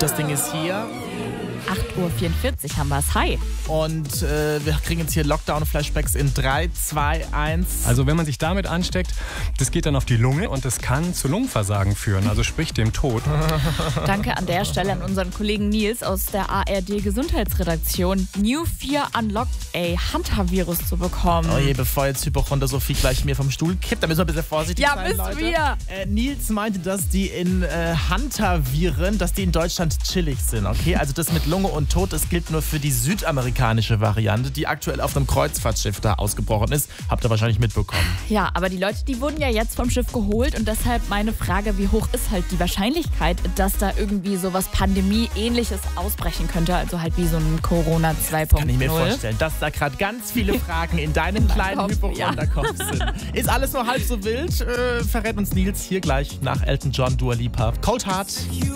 Das Ding ist hier 8:44 Uhr haben wir es. Hi. und wir kriegen jetzt hier Lockdown-Flashbacks in 3, 2, 1. Also wenn man sich damit ansteckt, das geht dann auf die Lunge und das kann zu Lungenversagen führen, also sprich dem Tod. Danke an der Stelle an unseren Kollegen Nils aus der ARD-Gesundheitsredaktion. New Fear unlocked, Hunter-Virus zu bekommen. Oh je, bevor jetzt Hypochonder Sophie gleich mir vom Stuhl kippt, da müssen wir ein bisschen vorsichtig Ja, sein, müssen Leute. wir. Nils meinte, dass die in Hunter-Viren, dass die in Deutschland chillig sind, okay? Also das mit Lunge und Tod, das gilt nur für die südamerikanische Variante, die aktuell auf einem Kreuzfahrtschiff da ausgebrochen ist. Habt ihr wahrscheinlich mitbekommen. Ja, aber die Leute, die wurden ja jetzt vom Schiff geholt und deshalb meine Frage, wie hoch ist halt die Wahrscheinlichkeit, dass da irgendwie sowas Pandemie-ähnliches ausbrechen könnte, also halt wie so ein Corona 2.0. Kann ich mir vorstellen, dass da gerade ganz viele Fragen in deinem kleinen Kopf, Hypochonderkopf sind. Ist alles nur halb so wild? Verrät uns Nils hier gleich nach Elton John, Dua Lipa. Cold Heart.